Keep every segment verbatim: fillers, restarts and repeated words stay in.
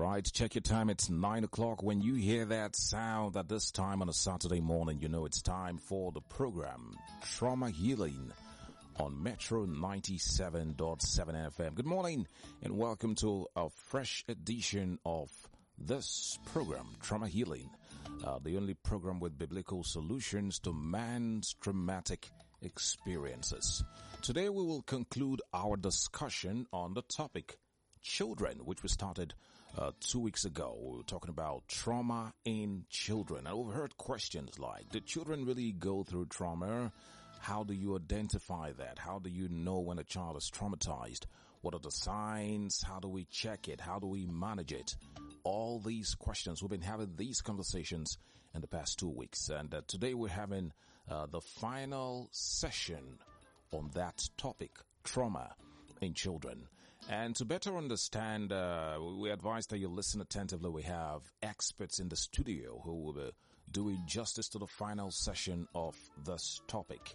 right, check your time. It's nine o'clock. When you hear that sound at this time on a Saturday morning, you know it's time for the program Trauma Healing on Metro ninety-seven point seven F M. Good morning and welcome to a fresh edition of this program, Trauma Healing, uh, the only program with biblical solutions to man's traumatic experiences. Today we will conclude our discussion on the topic children, which we started uh, two weeks ago. We were talking about trauma in children, and we've heard questions like, do children really go through trauma? How do you identify that? How do you know when a child is traumatized? What are the signs? How do we check it? How do we manage it? All these questions. We've been having these conversations in the past two weeks. And uh, today we're having uh, the final session on that topic, trauma in children. And to better understand, uh, we advise that you listen attentively. We have experts in the studio who will be doing justice to the final session of this topic.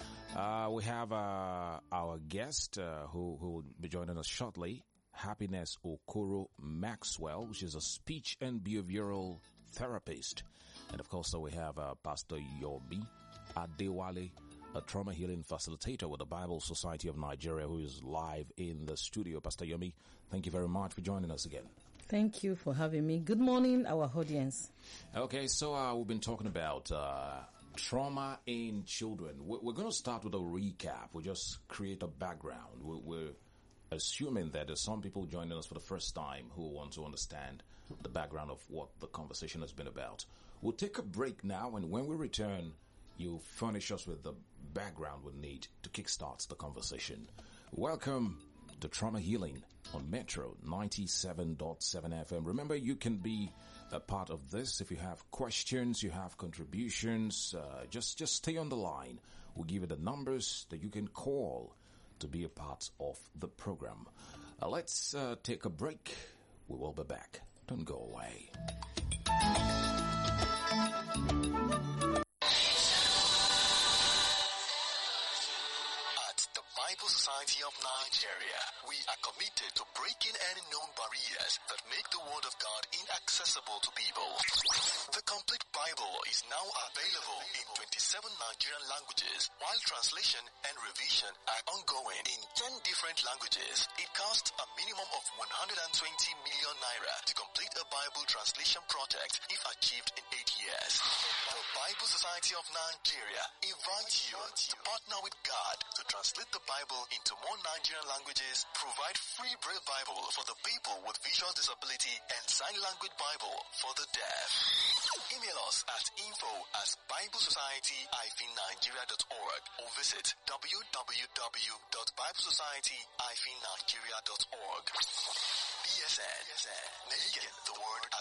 Uh, we have uh, our guest uh, who, who will be joining us shortly, Happiness Okoro Maxwell, which is a speech and behavioral therapist. And of course, so we have uh, Pastor Yomi Adewale, a trauma healing facilitator with the Bible Society of Nigeria, who is live in the studio. Pastor Yomi, thank you very much for joining us again. Thank you for having me. Good morning, our audience. Okay, so uh, we've been talking about uh, trauma in children. We're, we're going to start with a recap. We'll just create a background. We're, we're assuming that there's some people joining us for the first time who want to understand the background of what the conversation has been about. We'll take a break now, and when we return, you furnish us with the background we need to kickstart the conversation. Welcome to Trauma Healing on Metro ninety-seven point seven F M. Remember, you can be a part of this. If you have questions, you have contributions, uh, just, just stay on the line. We'll give you the numbers that you can call to be a part of the program. Uh, let's uh, take a break. We will be back. Don't go away. Bible Society of Nigeria, we are committed to breaking any known barriers that make the Word of God inaccessible to people. The complete Bible is now available in twenty-seven Nigerian languages, while translation and revision are ongoing in ten different languages. It costs a minimum of one hundred twenty million naira to complete a Bible translation project if achieved in eight years. The Bible Society of Nigeria invites you to partner with God to translate the Bible into more Nigerian languages, provide free Braille Bible for the people with visual disability, and sign language Bible for the deaf. Email us at info at biblesociety dash nigeria dot org or visit w w w dot biblesociety dash nigeria dot org. B S N, making the word